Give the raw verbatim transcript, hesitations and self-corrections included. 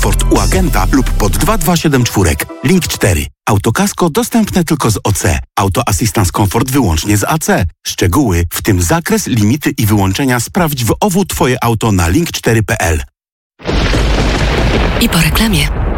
Ford u agenta lub pod dwa dwa siedem cztery. Link cztery. Autokasko dostępne tylko z O C. Auto Assistance Comfort wyłącznie z A C. Szczegóły, w tym zakres, limity i wyłączenia sprawdź w O W Twoje auto na link cztery kropka p l. I po reklamie.